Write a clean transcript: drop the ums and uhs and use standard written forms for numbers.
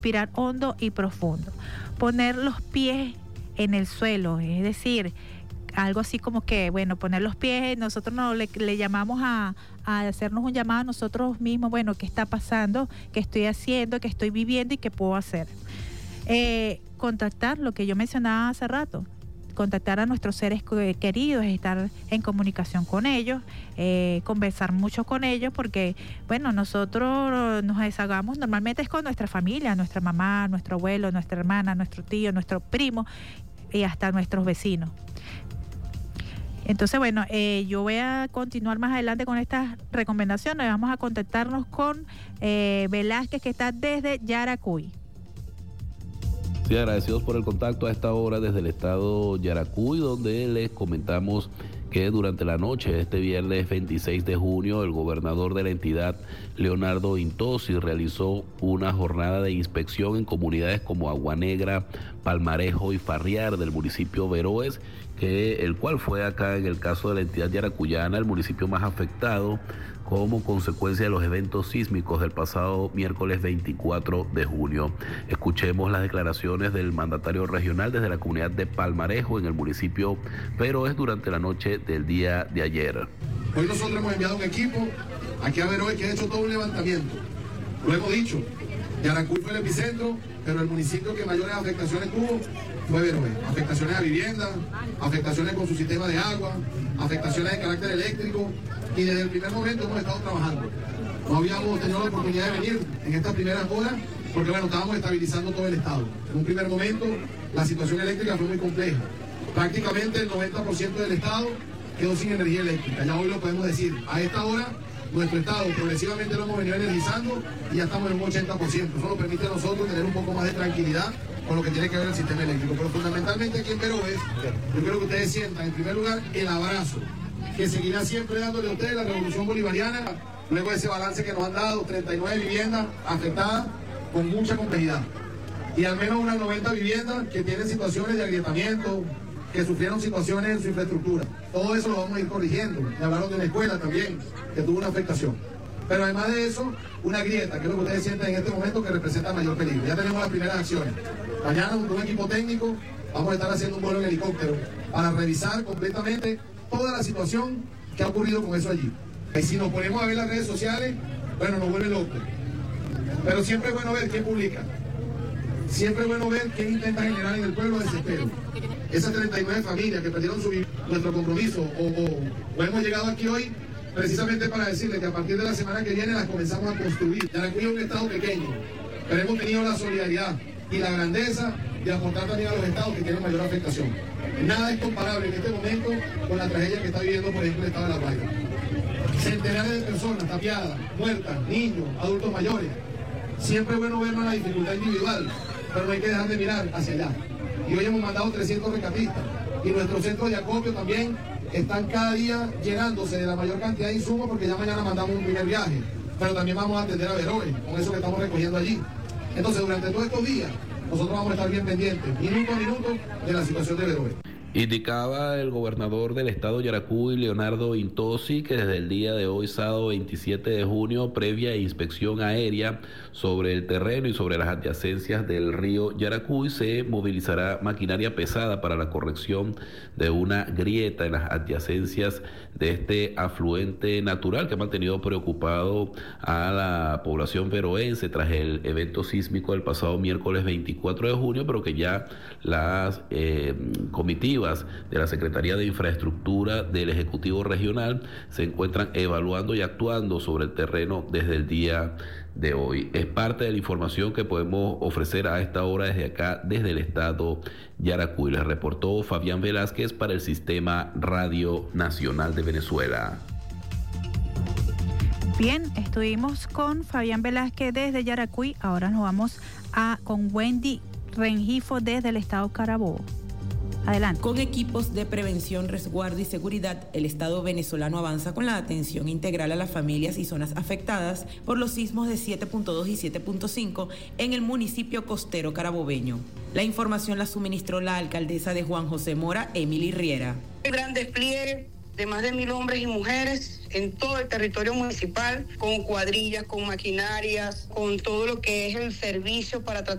respirar hondo y profundo, poner los pies en el suelo, es decir, algo así como que, bueno, poner los pies, nosotros le llamamos a hacernos un llamado a nosotros mismos, bueno, ¿qué está pasando? ¿Qué estoy haciendo? ¿Qué estoy viviendo? ¿Y qué puedo hacer? Contactar, lo que yo mencionaba hace rato, contactar a nuestros seres queridos, estar en comunicación con ellos, conversar mucho con ellos, porque, bueno, nosotros nos desahogamos normalmente es con nuestra familia, nuestra mamá, nuestro abuelo, nuestra hermana, nuestro tío, nuestro primo y hasta nuestros vecinos. Entonces, bueno, yo voy a continuar más adelante con estas recomendaciones. Vamos a contactarnos con Velázquez, que está desde Yaracuy. Sí, agradecidos por el contacto a esta hora desde el estado Yaracuy, donde les comentamos que durante la noche de este viernes 26 de junio, el gobernador de la entidad, Leonardo Intosi, realizó una jornada de inspección en comunidades como Agua Negra, Palmarejo y Farriar del municipio Veroes, el cual fue acá en el caso de la entidad yaracuyana el municipio más afectado como consecuencia de los eventos sísmicos del pasado miércoles 24 de junio. Escuchemos las declaraciones del mandatario regional desde la comunidad de Palmarejo en el municipio Veroes durante la noche del día de ayer. Hoy nosotros hemos enviado un equipo aquí a Veroes que ha hecho todo un levantamiento. Lo hemos dicho, Yaracuy fue el epicentro, pero el municipio que mayores afectaciones tuvo fue Veroes. Afectaciones a viviendas, afectaciones con su sistema de agua, afectaciones de carácter eléctrico, y desde el primer momento hemos estado trabajando. No habíamos tenido la oportunidad de venir en estas primeras horas porque, bueno, estábamos estabilizando todo el estado. En un primer momento la situación eléctrica fue muy compleja. Prácticamente el 90% del estado quedó sin energía eléctrica. Ya hoy lo podemos decir. A esta hora nuestro estado progresivamente lo hemos venido energizando y ya estamos en un 80%. Eso nos permite a nosotros tener un poco más de tranquilidad con lo que tiene que ver el sistema eléctrico. Pero fundamentalmente aquí en Veroes, yo creo que ustedes sientan en primer lugar el abrazo que seguirá siempre dándole a ustedes la revolución bolivariana, luego de ese balance que nos han dado, 39 viviendas afectadas con mucha complejidad, y al menos unas 90 viviendas que tienen situaciones de agrietamiento, que sufrieron situaciones en su infraestructura. Todo eso lo vamos a ir corrigiendo. Me hablaron de una escuela también, que tuvo una afectación. Pero además de eso, una grieta, que es lo que ustedes sienten en este momento, que representa mayor peligro. Ya tenemos las primeras acciones. Mañana, con un equipo técnico, vamos a estar haciendo un vuelo en helicóptero para revisar completamente toda la situación que ha ocurrido con eso allí. Y si nos ponemos a ver las redes sociales, bueno, nos vuelve locos. Pero siempre es bueno ver quién publica. Siempre es bueno ver quién intenta generar en el pueblo desespero. Esas 39 familias que perdieron nuestro compromiso, o hemos llegado aquí hoy precisamente para decirles que a partir de la semana que viene las comenzamos a construir. Yaracuy es un estado pequeño, pero hemos tenido la solidaridad y la grandeza de aportar también a los estados que tienen mayor afectación. Nada es comparable en este momento con la tragedia que está viviendo, por ejemplo, el estado de La Guaira. Centenares de personas tapiadas, muertas, niños, adultos mayores. Siempre es bueno vernos la dificultad individual, pero no hay que dejar de mirar hacia allá. Y hoy hemos mandado 300 rescatistas. Y nuestros centros de acopio también están cada día llenándose de la mayor cantidad de insumos, porque ya mañana mandamos un primer viaje. Pero también vamos a atender a Veroes con eso que estamos recogiendo allí. Entonces, durante todos estos días, nosotros vamos a estar bien pendientes, minuto a minuto, de la situación de Veroes. Indicaba el gobernador del estado Yaracuy, Leonardo Intosi, que desde el día de hoy, sábado 27 de junio, previa inspección aérea sobre el terreno y sobre las adyacencias del río Yaracuy, se movilizará maquinaria pesada para la corrección de una grieta en las adyacencias de este afluente natural que ha mantenido preocupado a la población veroense tras el evento sísmico del pasado miércoles 24 de junio, pero que ya las comitivas de la Secretaría de Infraestructura del Ejecutivo Regional se encuentran evaluando y actuando sobre el terreno desde el día de hoy. Es parte de la información que podemos ofrecer a esta hora desde acá, desde el estado Yaracuy. Les reportó Fabián Velázquez para el Sistema Radio Nacional de Venezuela. Bien, estuvimos con Fabián Velázquez desde Yaracuy. Ahora nos vamos con Wendy Rengifo desde el estado Carabobo. Adelante. Con equipos de prevención, resguardo y seguridad, el Estado venezolano avanza con la atención integral a las familias y zonas afectadas por los sismos de 7.2 y 7.5 en el municipio costero carabobeño. La información la suministró la alcaldesa de Juan José Mora, Emily Riera. El gran despliegue de más de 1.000 hombres y mujeres en todo el territorio municipal, con cuadrillas, con maquinarias, con todo lo que es el servicio para tratar